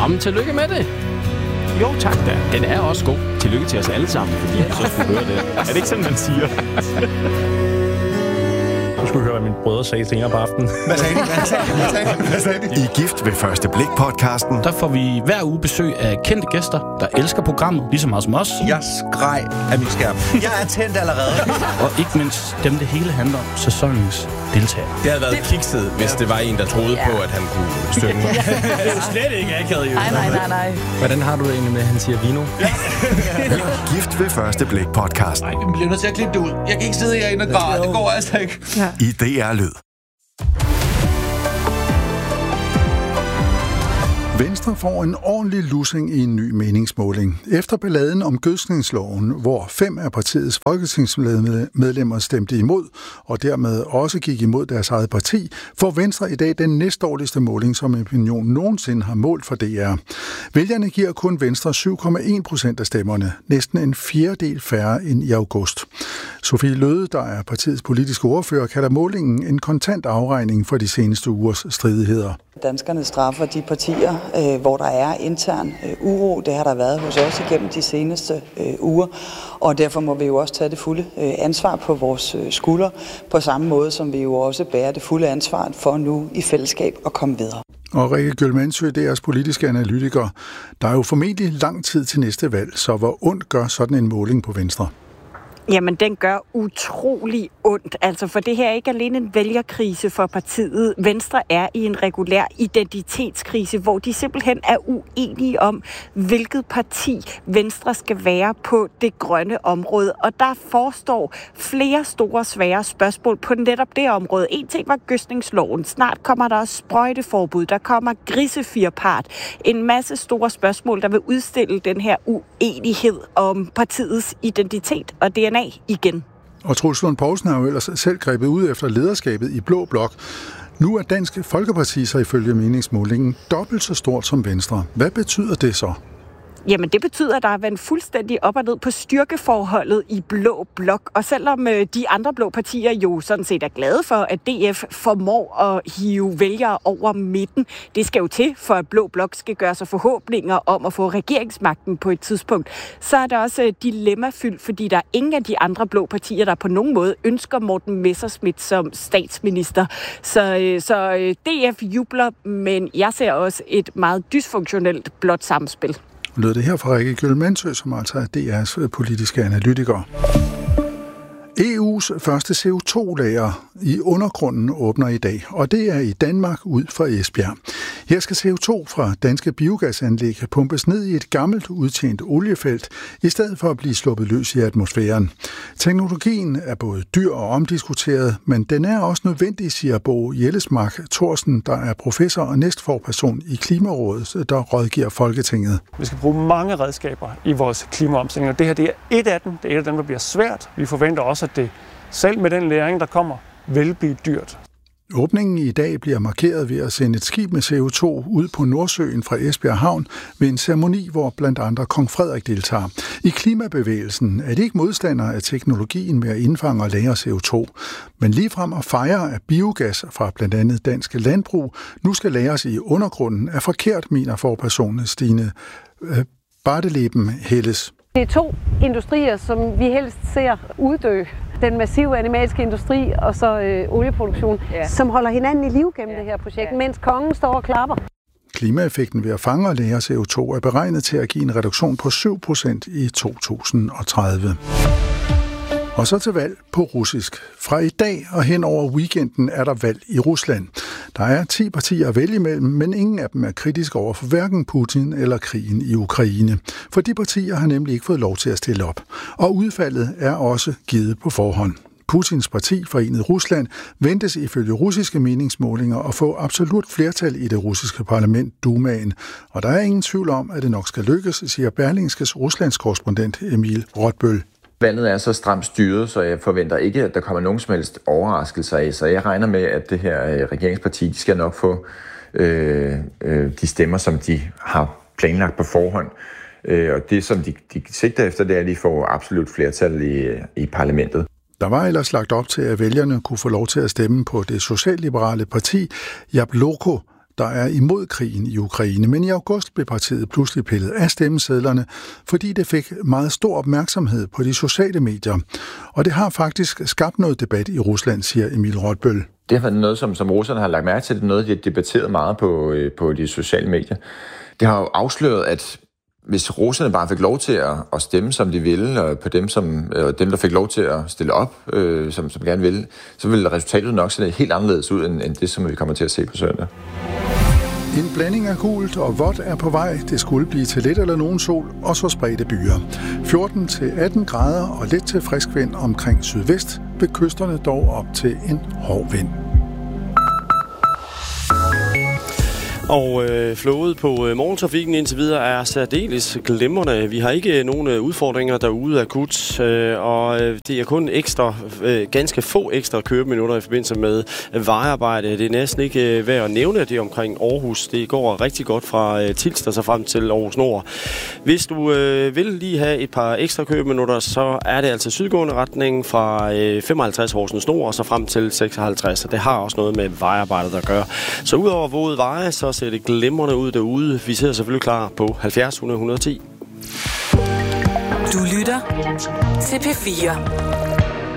Jamen, tillykke med det. Jo, tak da. Den er også god. Tillykke til os alle sammen, fordi vi så skulle høre det. Er det ikke sådan, man siger? Du skulle høre, hvad mine brødre sagde senere på aftenen. Hvad sagde de? I Gift ved første blik-podcasten. Der får vi hver uge besøg af kendte gæster, der elsker programmet, lige så meget som os. Jeg skreg af min skærm. Jeg er tændt allerede. Og ikke mindst dem, det hele handler om, sæsonens deltagere. Det havde været kikset, hvis det var en, der troede på, at han kunne synge. Det er jo slet ikke akavet, jo. Nej. Hvordan har du det egentlig med, at han siger vino? Gift ved første blik-podcasten. Nej, vi bliver nødt til at klippe det ud. Jeg kan ikke sidde herinde og græde. Det går altså ikke. Ja. I DR Lyd. Venstre får en ordentlig lussing i en ny meningsmåling. Efter balladen om gødskningsloven, hvor 5 af partiets folketingsmedlemmer stemte imod, og dermed også gik imod deres eget parti, får Venstre i dag den næstdårligste måling, som Opinion nogensinde har målt for DR. Vælgerne giver kun Venstre 7,1% af stemmerne, næsten en fjerdedel færre end i august. Sofie Løde, der er partiets politiske ordfører, kalder målingen en kontant afregning for de seneste ugers stridigheder. Danskerne straffer de partier, hvor der er intern uro. Det har der været hos os igennem de seneste uger, og derfor må vi jo også tage det fulde ansvar på vores skuldre, på samme måde som vi jo også bærer det fulde ansvar for nu i fællesskab at komme videre. Og Rikke Gyllmandsø, deres politiske analytiker. Der er jo formentlig lang tid til næste valg, så hvor ondt gør sådan en måling på Venstre? Jamen, den gør utrolig ondt. Altså, for det her er ikke alene en vælgerkrise for partiet. Venstre er i en regulær identitetskrise, hvor de simpelthen er uenige om, hvilket parti Venstre skal være på det grønne område. Og der forestår flere store, svære spørgsmål på netop det område. En ting var gødskningsloven. Snart kommer der også sprøjteforbud. Der kommer grisefirpart. En masse store spørgsmål, der vil udstille den her uenighed om partiets identitet og DNA igen. Og Troels Lund Poulsen har jo ellers selv grebet ud efter lederskabet i Blå Blok. Nu er Dansk Folkeparti så ifølge meningsmålingen dobbelt så stort som Venstre. Hvad betyder det så? Jamen, det betyder, at der er vendt fuldstændig op og ned på styrkeforholdet i Blå Blok. Og selvom de andre blå partier jo sådan set er glade for, at DF formår at hive vælgere over midten, det skal jo til, for at Blå Blok skal gøre sig forhåbninger om at få regeringsmagten på et tidspunkt, så er der også dilemmafyldt, fordi der er ingen af de andre blå partier, der på nogen måde ønsker Morten Messerschmidt som statsminister. Så DF jubler, men jeg ser også et meget dysfunktionelt blåt samspil. Lød det her fra Rikke Gyllmandsø, som altså er DR's politiske analytiker. EU's første CO2-lager i undergrunden åbner i dag, og det er i Danmark ud fra Esbjerg. Her skal CO2 fra danske biogasanlæg pumpes ned i et gammelt udtjent oliefelt, i stedet for at blive sluppet løs i atmosfæren. Teknologien er både dyr og omdiskuteret, men den er også nødvendig, siger Bo Jellesmark Thorsen, der er professor og næstforperson i Klimarådet, der rådgiver Folketinget. Vi skal bruge mange redskaber i vores klimaomstilling, og det her det er et af dem. Det er et af dem, der bliver svært. Vi forventer også, at det selv med den læring, der kommer, vil blive dyrt. Åbningen i dag bliver markeret ved at sende et skib med CO2 ud på Nordsøen fra Esbjerg Havn ved en ceremoni, hvor blandt andre kong Frederik deltager. I klimabevægelsen er de ikke modstandere af teknologien med at indfange og lagre CO2, men ligefrem at fejre, at biogas fra blandt andet danske landbrug nu skal lagres i undergrunden, er forkert, mener forpersonen Stine Barteleben Helles. Det er 2 industrier, som vi helst ser uddø. Den massive animalske industri og så olieproduktion, som holder hinanden i live gennem det her projekt, mens kongen står og klapper. Klimaeffekten ved at fange og lagre CO2 er beregnet til at give en reduktion på 7% i 2030. Og så til valg på russisk. Fra i dag og hen over weekenden er der valg i Rusland. Der er 10 partier at vælge imellem, men ingen af dem er kritiske over for hverken Putin eller krigen i Ukraine. For de partier har nemlig ikke fået lov til at stille op. Og udfaldet er også givet på forhånd. Putins parti, Forenet Rusland, ventes ifølge russiske meningsmålinger at få absolut flertal i det russiske parlament, Dumaen. Og der er ingen tvivl om, at det nok skal lykkes, siger Berlingskes Ruslands korrespondent Emil Rotbøl. Vandet er så stramt styret, så jeg forventer ikke, at der kommer nogen som helst overraskelser af. Så jeg regner med, at det her regeringsparti, de skal nok få de stemmer, som de har planlagt på forhånd. Og det, som de sigter efter, det er, at de får absolut flertal i parlamentet. Der var ellers lagt op til, at vælgerne kunne få lov til at stemme på det socialliberale parti Jabloko, der er imod krigen i Ukraine, men i august blev partiet pludselig pillet af stemmesedlerne, fordi det fik meget stor opmærksomhed på de sociale medier. Og det har faktisk skabt noget debat i Rusland, siger Emil Rotbøl. Det har været noget, som russerne har lagt mærke til. Det er noget, de har debatteret meget på de sociale medier. Det har jo afsløret, at hvis russerne bare fik lov til at stemme, som de ville, og på dem, der fik lov til at stille op, som gerne ville, så ville resultatet nok se helt anderledes ud, end det, som vi kommer til at se på søndag. En blanding af gult og vådt er på vej. Det skulle blive til lidt eller nogen sol, og så spredte byer. 14-18 grader og lidt til frisk vind omkring sydvest, ved kysterne dog op til en hård vind. Og flowet på morgentrafikken indtil videre er særdeles glimrende. Vi har ikke nogen udfordringer derude akut, og det er kun ganske få ekstra køreminutter i forbindelse med vejarbejde. Det er næsten ikke værd at nævne det omkring Aarhus. Det går rigtig godt fra Tilst og så frem til Aarhus Nord. Hvis du vil lige have et par ekstra køreminutter, så er det altså sydgående retning fra 55 Horsens Nord og så frem til 56. Og det har også noget med vejarbejdet at gøre. Så udover våde veje, så ser det glimrende ud derude. Vi sidder selvfølgelig klar på 70 100 110. Du lytter til P4.